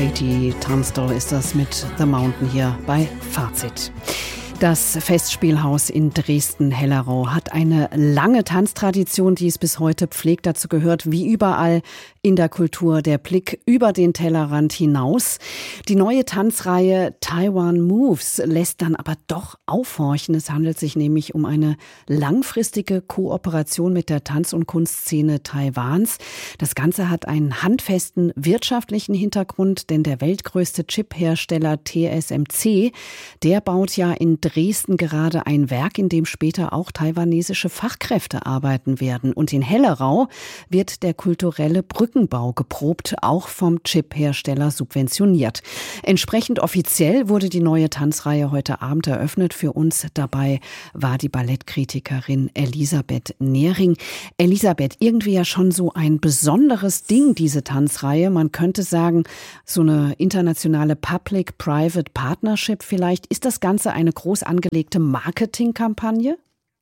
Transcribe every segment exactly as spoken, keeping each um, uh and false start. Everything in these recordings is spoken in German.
Katie Tunstall ist das mit The Mountain hier bei Fazit. Das Festspielhaus in Dresden-Hellerau hat eine lange Tanztradition, die es bis heute pflegt. Dazu gehört wie überall in der Kultur der Blick über den Tellerrand hinaus. Die neue Tanzreihe Taiwan Moves lässt dann aber doch aufhorchen. Es handelt sich nämlich um eine langfristige Kooperation mit der Tanz- und Kunstszene Taiwans. Das Ganze hat einen handfesten wirtschaftlichen Hintergrund, denn der weltgrößte Chiphersteller T S M C, der baut ja in Dresden gerade ein Werk, in dem später auch taiwanesische Fachkräfte arbeiten werden. Und in Hellerau wird der kulturelle Brückenbau geprobt, auch vom Chiphersteller subventioniert. Entsprechend offiziell wurde die neue Tanzreihe heute Abend eröffnet. Für uns dabei war die Ballettkritikerin Elisabeth Nehring. Elisabeth, irgendwie ja schon so ein besonderes Ding, diese Tanzreihe. Man könnte sagen, so eine internationale Public-Private Partnership vielleicht. Ist das Ganze eine groß angelegte Marketingkampagne?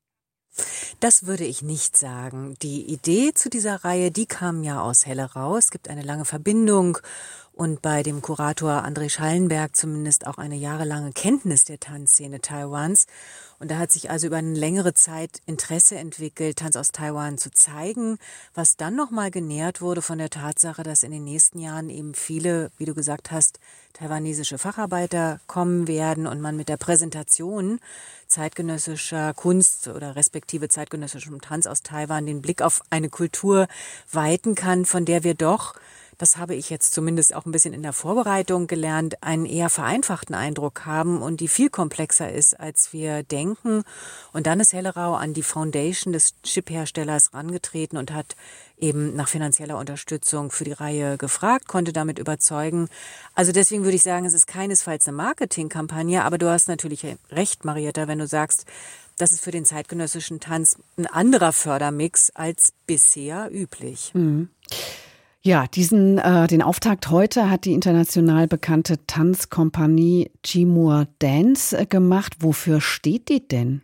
Das würde ich nicht sagen. Die Idee zu dieser Reihe, die kam ja aus Hellerau. Es gibt eine lange Verbindung und bei dem Kurator André Schallenberg zumindest auch eine jahrelange Kenntnis der Tanzszene Taiwans. Und da hat sich also über eine längere Zeit Interesse entwickelt, Tanz aus Taiwan zu zeigen, was dann nochmal genährt wurde von der Tatsache, dass in den nächsten Jahren eben viele, wie du gesagt hast, taiwanesische Facharbeiter kommen werden und man mit der Präsentation zeitgenössischer Kunst oder respektive zeitgenössischem Tanz aus Taiwan den Blick auf eine Kultur weiten kann, von der wir doch, das habe ich jetzt zumindest auch ein bisschen in der Vorbereitung gelernt, einen eher vereinfachten Eindruck haben und die viel komplexer ist, als wir denken. Und dann ist Hellerau an die Foundation des Chipherstellers herangetreten und hat eben nach finanzieller Unterstützung für die Reihe gefragt, konnte damit überzeugen. Also deswegen würde ich sagen, es ist keinesfalls eine Marketingkampagne, aber du hast natürlich recht, Marietta, wenn du sagst, das ist für den zeitgenössischen Tanz ein anderer Fördermix als bisher üblich. Mhm. Ja, diesen, äh, den Auftakt heute hat die international bekannte Tanzkompanie Jimur Dance äh, gemacht. Wofür steht die denn?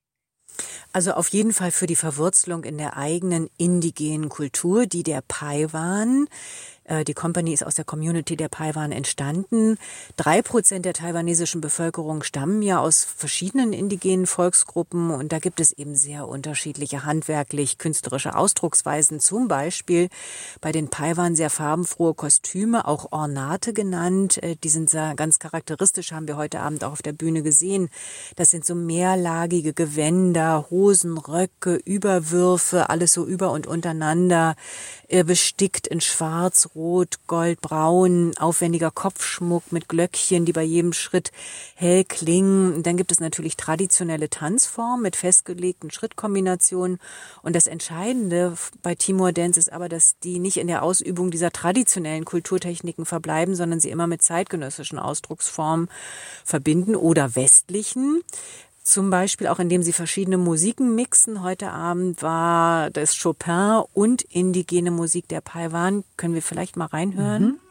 Also auf jeden Fall für die Verwurzelung in der eigenen indigenen Kultur, die der Paiwan. Die Company ist aus der Community der Paiwan entstanden. Drei Prozent der taiwanesischen Bevölkerung stammen ja aus verschiedenen indigenen Volksgruppen und da gibt es eben sehr unterschiedliche handwerklich-künstlerische Ausdrucksweisen. Zum Beispiel bei den Paiwan sehr farbenfrohe Kostüme, auch Ornate genannt. Die sind sehr ganz charakteristisch, haben wir heute Abend auch auf der Bühne gesehen. Das sind so mehrlagige Gewänder, Hosen, Röcke, Überwürfe, alles so über und untereinander, bestickt in Schwarz, Rot, Gold, Braun, aufwendiger Kopfschmuck mit Glöckchen, die bei jedem Schritt hell klingen. Und dann gibt es natürlich traditionelle Tanzformen mit festgelegten Schrittkombinationen. Und das Entscheidende bei Jimur Dance ist aber, dass die nicht in der Ausübung dieser traditionellen Kulturtechniken verbleiben, sondern sie immer mit zeitgenössischen Ausdrucksformen verbinden oder westlichen. Zum Beispiel auch, indem sie verschiedene Musiken mixen. Heute Abend war das Chopin und indigene Musik der Paiwan. Können wir vielleicht mal reinhören? Mhm.